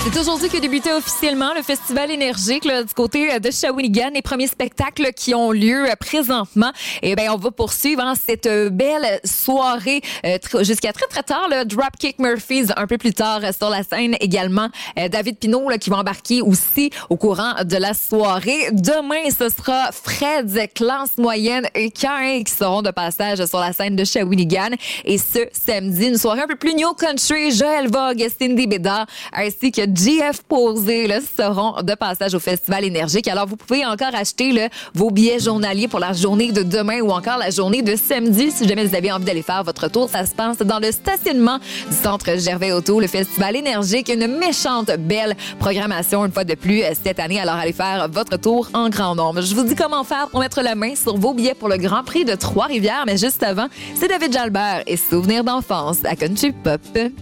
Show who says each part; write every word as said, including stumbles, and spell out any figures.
Speaker 1: C'est aujourd'hui que débutait officiellement le Festival énergique là, du côté de Shawinigan. Les premiers spectacles qui ont lieu présentement. Et ben on va poursuivre hein, cette belle soirée euh, tr- jusqu'à très très tard. Le Dropkick Murphys un peu plus tard euh, sur la scène également. Euh, David Pinault là, qui va embarquer aussi au courant de la soirée. Demain, ce sera Fred, classe moyenne et Cain qui seront de passage sur la scène de Shawinigan. Et ce samedi, une soirée un peu plus new country. Joël Vogue, Cindy Bédard ainsi que J F Posé là, seront de passage au Festival énergique. Alors, vous pouvez encore acheter là, vos billets journaliers pour la journée de demain ou encore la journée de samedi. Si jamais vous avez envie d'aller faire votre tour, ça se passe dans le stationnement du Centre Gervais Auto, le Festival énergique. Une méchante belle programmation une fois de plus cette année. Alors, allez faire votre tour en grand nombre. Je vous dis comment faire pour mettre la main sur vos billets pour le Grand Prix de Trois-Rivières. Mais juste avant, c'est David Jalbert et Souvenirs d'enfance à Country Pop.